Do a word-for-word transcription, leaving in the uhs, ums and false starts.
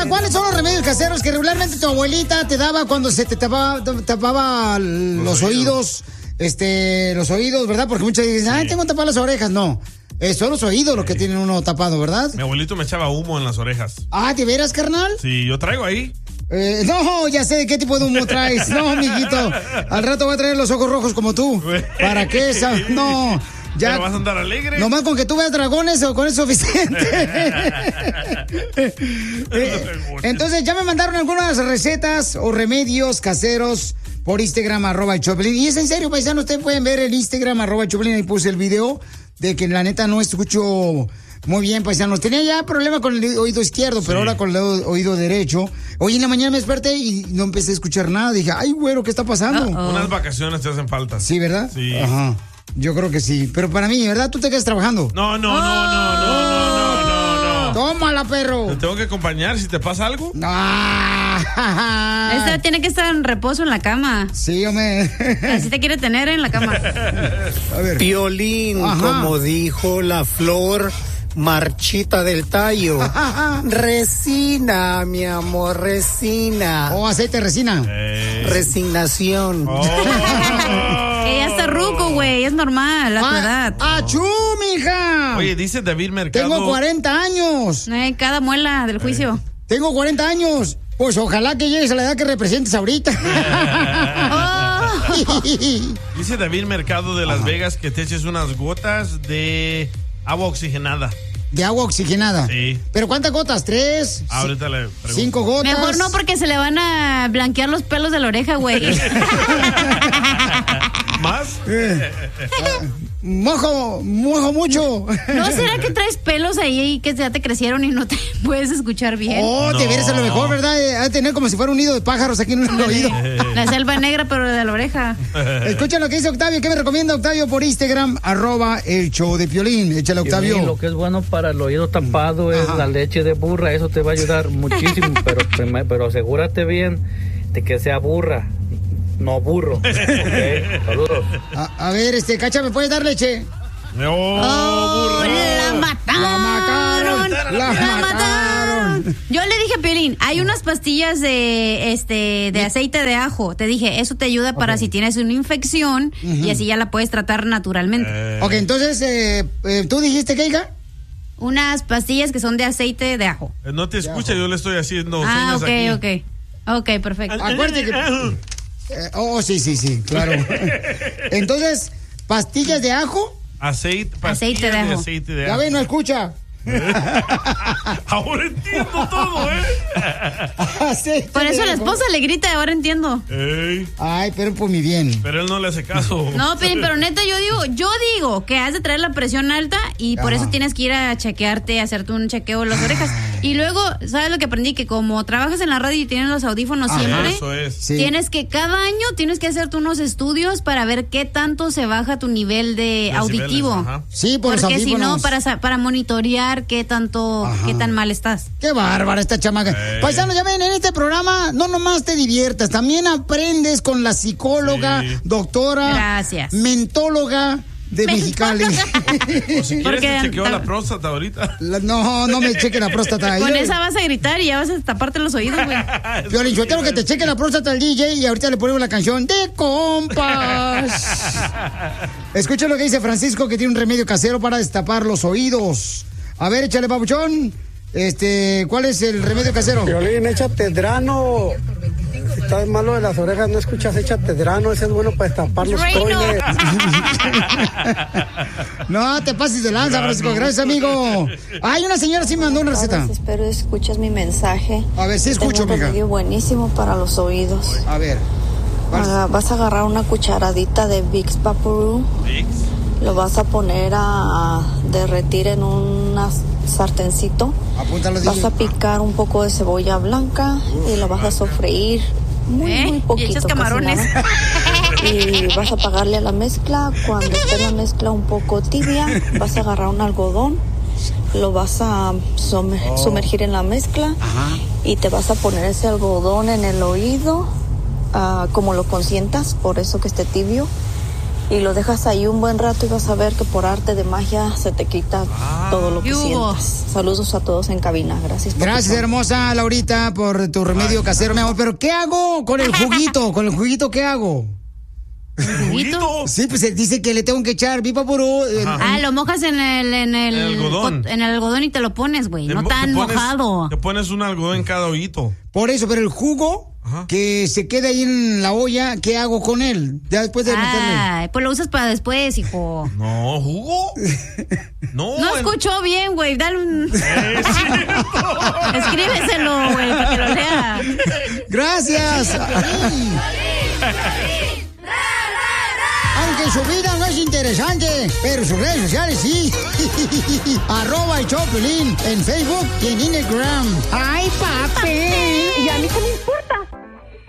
Papuchona, ¿cuáles son los remedios caseros que regularmente tu abuelita te daba cuando se te tapaba, tapaba los, los oídos. oídos? Este, los oídos, ¿verdad? Porque muchos dicen, ay, tengo tapadas las orejas. No, eh, son los oídos los que tienen uno tapado, ¿verdad? Mi abuelito me echaba humo en las orejas. Ah, ¿de veras, carnal? Sí, yo traigo ahí. Eh, no, ya sé de qué tipo de humo traes. No, mijito. Al rato voy a traer los ojos rojos como tú. ¿Para qué esa? No. Ya. ¿Pero vas a andar alegre? Nomás con que tú veas dragones o con eso es suficiente. eh, entonces ya me mandaron algunas recetas o remedios caseros por Instagram, arroba el Choplin. Y es en serio, paisano, ustedes pueden ver el Instagram, arroba el Choplin. Ahí puse el video de que la neta no escucho muy bien, paisanos. Tenía ya problema con el oído izquierdo, pero sí. Ahora con el oído derecho. Hoy en la mañana me desperté y no empecé a escuchar nada. Dije, ay, güero, ¿qué está pasando? Uh-oh. Unas vacaciones te hacen falta. Sí, ¿verdad? Sí. Ajá. Yo creo que sí. Pero para mí, ¿verdad? ¿Tú te quedas trabajando? No, no, no, no, no, no, no, no, no. Tómala, perro. ¿Te tengo que acompañar si te pasa algo? No. Este tiene que estar en reposo en la cama. Sí, hombre. Así te quiere tener en la cama. A ver. Piolín, Ajá. como dijo la flor marchita del tallo. Resina, mi amor, resina. Oh, aceite de resina. Eh. Resignación. Oh. Que ya está ruco, güey, es normal, a tu ah, edad. ¡Achú, mija! Oye, dice David Mercado. Tengo cuarenta años. Eh, cada muela del juicio. Eh. Tengo cuarenta años. Pues ojalá que llegues a la edad que representes ahorita. Oh. Dice David Mercado de Las Ajá. Vegas que te eches unas gotas de agua oxigenada. De agua oxigenada. Sí. ¿Pero cuántas gotas? ¿Tres? Ahorita le pregunto. ¿Cinco gotas? Mejor no, porque se le van a blanquear los pelos de la oreja, güey. ¿Más? Eh, uh, mojo, mojo mucho. ¿No será que traes pelos ahí que ya te crecieron y no te puedes escuchar bien? Oh, no. te veres a lo mejor, ¿verdad? Ha de tener como si fuera un nido de pájaros aquí en el oído. La selva negra, pero de la oreja. Escucha lo que dice Octavio. ¿Qué me recomienda Octavio por Instagram? Arroba el show de Piolín. Échale, Octavio. Sí, lo que es bueno para el oído tapado es Ajá. la leche de burra. Eso te va a ayudar muchísimo, pero, pero asegúrate bien de que sea burra. No burro. Okay, saludos. A, a ver, este, Cacha, ¿me puedes dar leche? No, oh, burro. La mataron. La mataron. La, la mataron. mataron. Yo le dije a Piolín, hay unas pastillas de este de aceite de ajo. Te dije, eso te ayuda para okay. si tienes una infección uh-huh. y así ya la puedes tratar naturalmente. Eh. Ok, entonces, eh, eh, ¿tú dijiste qué, hija? Unas pastillas que son de aceite de ajo. No te escucha, yo le estoy haciendo ah, señas aquí. Ah, ok, ok. Ok, perfecto. Acuérdate que... Eh, oh, sí, sí, sí, claro. Entonces, ¿pastillas de ajo? Aceite, aceite de ajo. De aceite de ya ajo. ve, no escucha. Ahora entiendo todo, ¿eh? Aceite Por eso la esposa le grita, ahora entiendo. Ey. Ay, pero por mi bien. Pero él no le hace caso. No, pero, pero neta, yo digo, yo digo que has de traer la presión alta y por Ajá. eso tienes que ir a chequearte, a hacerte un chequeo en las orejas. Y luego, ¿sabes lo que aprendí? Que como trabajas en la radio y tienes los audífonos Ajá. siempre, eso es. Sí. Tienes que cada año tienes que hacerte unos estudios para ver qué tanto se baja tu nivel de Decibeles, auditivo. Ajá. Sí, por Porque los si no, para, para monitorear qué tanto, Ajá. qué tan mal estás. Qué bárbara esta chamaca. Hey. Paisano, ya ven, en este programa no nomás te diviertas, también aprendes con la psicóloga, sí. doctora, Gracias. mentóloga de Mexicali. O si quieres te chequeo la próstata ahorita. La, no, no me cheque la próstata. Con esa vas a gritar y ya vas a taparte los oídos, güey. Piolín, yo tengo que te cheque la próstata al D J y ahorita le ponemos la canción de compas. Escucha lo que dice Francisco, que tiene un remedio casero para destapar los oídos. A ver, échale, papuchón. Este, ¿cuál es el remedio casero? Piolín, échate drano. Si estás malo de las orejas, no escuchas, échate drano. Ese es bueno para destapar los coines. No te pases de lanza, Francisco. Gracias, amigo. Ay, una señora sí me mandó una receta. Espero escuchas mi mensaje. A ver, sí escucho, mija. Un remedio buenísimo para los oídos. A ver. Ah, vas a agarrar una cucharadita de Vicks Vaporub. Vicks. Lo vas a poner a derretir en un sartencito. Apúntalo, vas a picar un poco de cebolla blanca y lo vas a sofreír muy, ¿Eh? muy poquito. Y echas camarones. Y vas a apagarle a la mezcla. Cuando esté la mezcla un poco tibia, vas a agarrar un algodón, lo vas a sumer- oh. sumergir en la mezcla. Ajá. Y te vas a poner ese algodón en el oído, uh, como lo consientas, por eso que esté tibio. y lo dejas ahí un buen rato y vas a ver que por arte de magia se te quita ah, todo lo que sientes. Saludos a todos en cabina. Gracias. Por Gracias, hermosa Laurita, por tu remedio casero, mi amor. Pero ¿qué hago con el juguito? ¿Con el juguito qué hago? ¿El juguito? Sí, pues dice que le tengo que echar pipa puro. En, ah, lo mojas en el, en el, el algodón. En el algodón y te lo pones, güey. No tan pones, mojado. Te pones un algodón en cada hoyito. Por eso, pero el jugo Ajá. que se queda ahí en la olla, ¿qué hago con él? Ya después de meterle. Ay, pues lo usas para después, hijo. No, ¿jugo? No. No el... escuchó bien, güey. Dale un... Escríbeselo, güey, para que lo lea. Gracias. Aunque su vida no es interesante, pero sus redes sociales sí. Arroba el Choplin en Facebook y en Instagram. ¡Ay, papel! ¿Y a mí qué me importa?